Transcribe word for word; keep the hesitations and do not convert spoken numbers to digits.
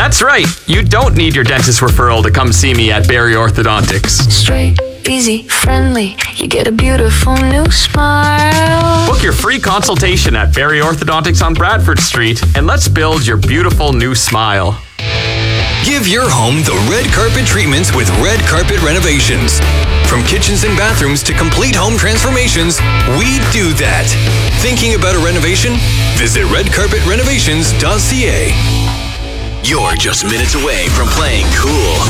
That's right. You don't need your dentist referral to come see me at Barry Orthodontics. Straight, easy, friendly. You get a beautiful new smile. Book your free consultation at Barry Orthodontics on Bradford Street, and let's build your beautiful new smile. Give your home the red carpet treatments with Red Carpet Renovations. From kitchens and bathrooms to complete home transformations, we do that. Thinking about a renovation? Visit red carpet renovations dot c a. You're just minutes away from playing cool